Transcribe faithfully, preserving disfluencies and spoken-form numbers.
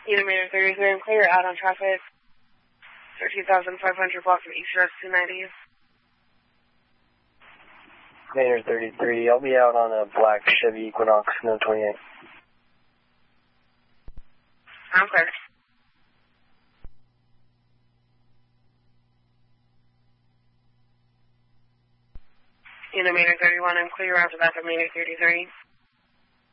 Unimator thirty-three, I'm clear out on traffic. thirteen thousand five hundred block of East West two ninety. Mater thirty-three, I'll be out on a black Chevy Equinox, no twenty-eight. I'm clear. Unimator thirty-one, I'm clear out to back of Mater thirty-three.